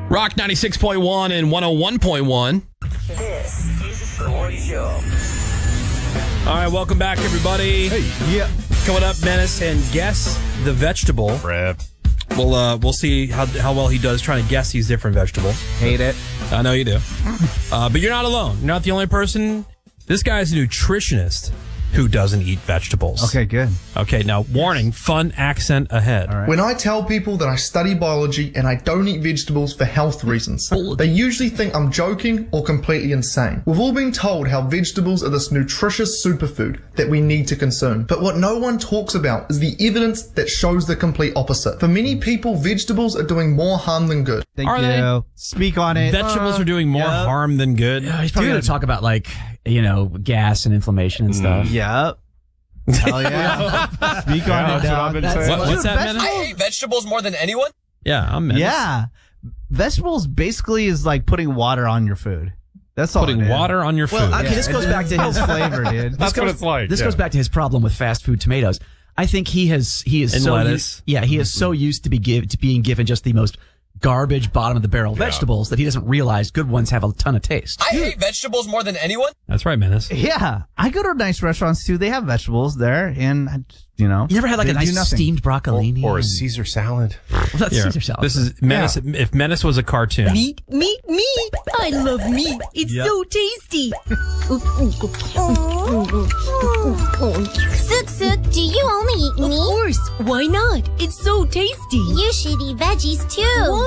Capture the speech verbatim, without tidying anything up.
Rock ninety-six point one and one oh one point one. This is the Morning Show. All right, welcome back, everybody. Hey, yeah. Coming up, Menace and Guess the Vegetable. Rip. We'll, uh, we'll see how, how well he does trying to guess these different vegetables. Hate it. I know you do. Uh, but you're not alone. You're not the only person. This guy's a nutritionist who doesn't eat vegetables. Okay, good. Okay, now, warning, fun accent ahead. All right. When I tell people that I study biology and I don't eat vegetables for health reasons, they usually think I'm joking or completely insane. We've all been told how vegetables are this nutritious superfood that we need to consume. But what no one talks about is the evidence that shows the complete opposite. For many people, vegetables are doing more harm than good. Thank Are you. they? Speak on it. Vegetables are doing more Yep. harm than good. Yeah, he's probably going to talk about, like, you know, gas and inflammation and stuff. Yep. Hell yeah. Speak on it, dog. What, what's that, vegetables- Menace? I hate vegetables more than anyone. Yeah, I'm Menace. Yeah. Vegetables basically is like putting water on your food. That's all. Putting it is. water on your food. Well, okay, this goes back to his flavor, dude. This goes, This goes back to his problem with fast food tomatoes. I think he has he is And so lettuce. used, yeah he is so used to be give, to being given just the most garbage bottom of the barrel vegetables that he doesn't realize good ones have a ton of taste. I hate vegetables more than anyone. That's right, Menace. Yeah. I go to nice restaurants too. They have vegetables there, and I just, you know. You never had like they a do nice nothing. steamed broccolini Or a and- Caesar salad. Well, that's Here, Caesar salad. This is Menace. If Menace was a cartoon. Meat, meat, meat. I love meat. It's Yep. so tasty. Sook Sook, do you only eat Of meat? course. Why not? It's so tasty. You should eat veggies too.